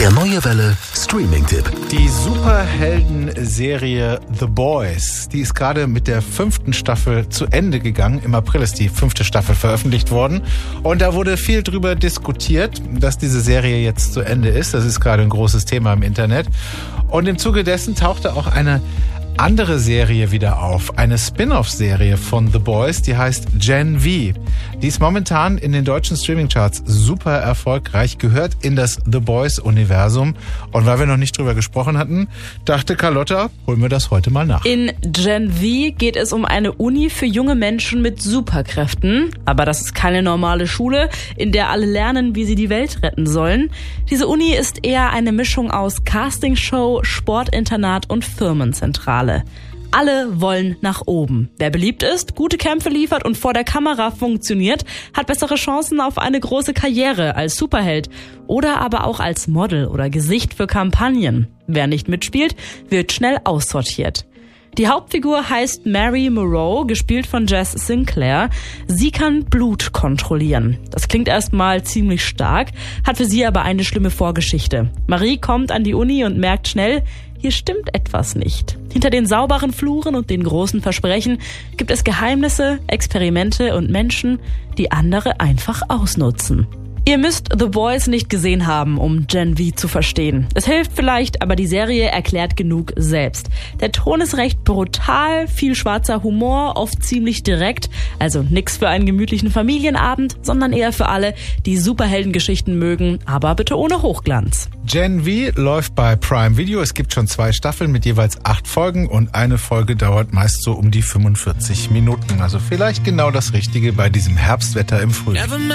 Der Neue Welle Streaming-Tipp. Die Superhelden-Serie The Boys, die ist gerade mit der 5. Staffel zu Ende gegangen. Im April ist die 5. Staffel veröffentlicht worden. Und da wurde viel drüber diskutiert, dass diese Serie jetzt zu Ende ist. Das ist gerade ein großes Thema im Internet. Und im Zuge dessen tauchte auch eine andere Serie wieder auf. Eine Spin-off-Serie von The Boys, die heißt Gen V. Die ist momentan in den deutschen Streaming-Charts super erfolgreich, gehört in das The Boys-Universum. Und weil wir noch nicht drüber gesprochen hatten, dachte Carlotta, holen wir das heute mal nach. In Gen V geht es um eine Uni für junge Menschen mit Superkräften. Aber das ist keine normale Schule, in der alle lernen, wie sie die Welt retten sollen. Diese Uni ist eher eine Mischung aus Castingshow, Sportinternat und Firmenzentrale. Alle wollen nach oben. Wer beliebt ist, gute Kämpfe liefert und vor der Kamera funktioniert, hat bessere Chancen auf eine große Karriere als Superheld oder aber auch als Model oder Gesicht für Kampagnen. Wer nicht mitspielt, wird schnell aussortiert. Die Hauptfigur heißt Mary Moreau, gespielt von Jess Sinclair. Sie kann Blut kontrollieren. Das klingt erstmal ziemlich stark, hat für sie aber eine schlimme Vorgeschichte. Marie kommt an die Uni und merkt schnell, hier stimmt etwas nicht. Hinter den sauberen Fluren und den großen Versprechen gibt es Geheimnisse, Experimente und Menschen, die andere einfach ausnutzen. Ihr müsst The Boys nicht gesehen haben, um Gen V zu verstehen. Es hilft vielleicht, aber die Serie erklärt genug selbst. Der Ton ist recht brutal, viel schwarzer Humor, oft ziemlich direkt. Also nix für einen gemütlichen Familienabend, sondern eher für alle, die Superheldengeschichten mögen, aber bitte ohne Hochglanz. Gen V läuft bei Prime Video. Es gibt schon 2 Staffeln mit jeweils 8 Folgen und eine Folge dauert meist so um die 45 Minuten. Also vielleicht genau das Richtige bei diesem Herbstwetter im Frühling.